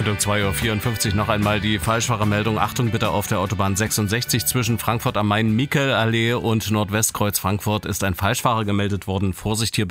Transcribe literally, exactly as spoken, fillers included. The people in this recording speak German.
Meldung zwei Uhr vierundfünfzig noch einmal die Falschfahrermeldung. Achtung bitte, auf der Autobahn sechsundsechzig zwischen Frankfurt am Main, Michelallee und Nordwestkreuz Frankfurt ist ein Falschfahrer gemeldet worden. Vorsicht hier.